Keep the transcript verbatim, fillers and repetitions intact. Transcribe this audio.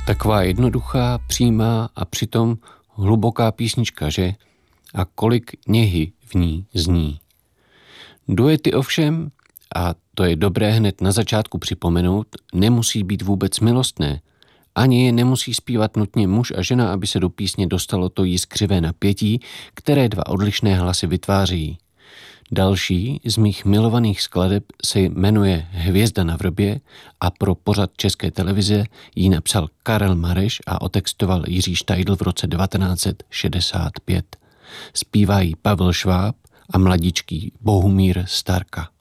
Taková jednoduchá, přímá a přitom hluboká písnička, že? A kolik něhy v ní zní. Duety ovšem, a to je dobré hned na začátku připomenout, nemusí být vůbec milostné. Ani je nemusí zpívat nutně muž a žena, aby se do písně dostalo to jiskřivé napětí, které dva odlišné hlasy vytváří. Další z mých milovaných skladeb se jmenuje Hvězda na vrbě a pro pořad České televize ji napsal Karel Mareš a otextoval Jiří Štajdl v roce devatenáct set šedesát pět. Zpívá ji Pavel Šváb a mladičký Bohumír Starka.